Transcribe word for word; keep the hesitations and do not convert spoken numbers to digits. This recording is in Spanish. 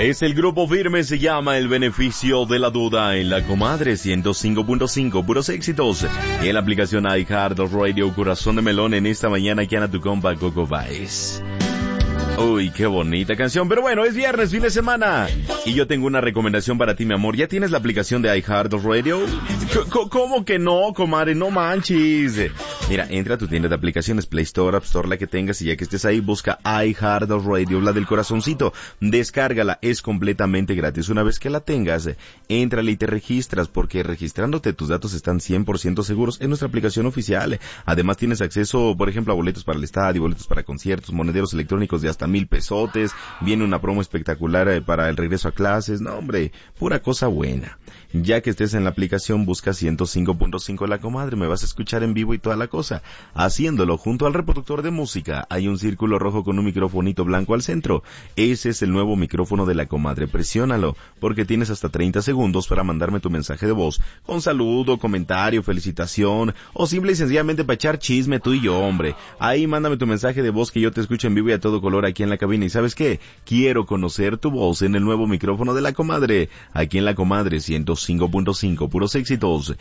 Es el grupo firme, se llama El Beneficio de la Duda en la Comadre ciento cinco punto cinco, puros éxitos. Y en la aplicación iHeartRadio, Corazón de Melón, en esta mañana aquí a tu compa Coco Baez. Uy, qué bonita canción, pero bueno, es viernes, fin de semana. Y yo tengo una recomendación para ti, mi amor. ¿Ya tienes la aplicación de iHeartRadio? ¿Cómo que no, comadre? No manches. Mira, entra a tu tienda de aplicaciones, Play Store, App Store, la que tengas, y ya que estés ahí, busca iHeartRadio, la del corazoncito. Descárgala, es completamente gratis. Una vez que la tengas, éntrale y te registras, porque registrándote tus datos están cien por ciento seguros en nuestra aplicación oficial. Además tienes acceso, por ejemplo, a boletos para el estadio, boletos para conciertos, monederos electrónicos de hasta mil pesotes, viene una promo espectacular eh, para el regreso a clases. No, hombre, pura cosa buena. Ya que estés en la aplicación, busca ciento cinco punto cinco La Comadre, me vas a escuchar en vivo y toda la cosa. Haciéndolo junto al reproductor de música, hay un círculo rojo con un microfonito blanco al centro. Ese es el nuevo micrófono de La Comadre. Presiónalo, porque tienes hasta treinta segundos para mandarme tu mensaje de voz, con saludo, comentario, felicitación, o simple y sencillamente para echar chisme tú y yo, hombre. Ahí mándame tu mensaje de voz, que yo te escucho en vivo y a todo color aquí en la cabina. Y ¿sabes qué? Quiero conocer tu voz en el nuevo micrófono de La Comadre, aquí en La Comadre ciento cinco punto cinco, puros éxitos.